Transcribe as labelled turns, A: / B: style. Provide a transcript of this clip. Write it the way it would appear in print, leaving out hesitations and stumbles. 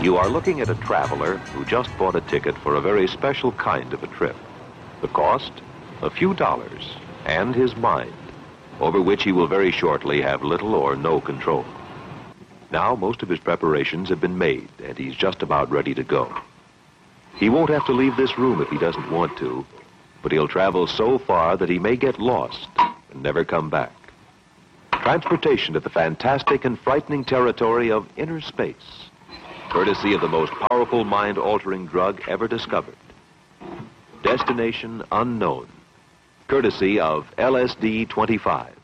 A: You are looking at a traveler who just bought a ticket for a very special kind of a trip. The cost? A few dollars, and his mind, over which he will very shortly have little or no control. Now most of his preparations have been made, and he's just about ready to go. He won't have to leave this room if he doesn't want to, but he'll travel so far that he may get lost and never come back. Transportation to the fantastic and frightening territory of inner space, courtesy of the most powerful mind-altering drug ever discovered. Destination unknown, courtesy of LSD-25.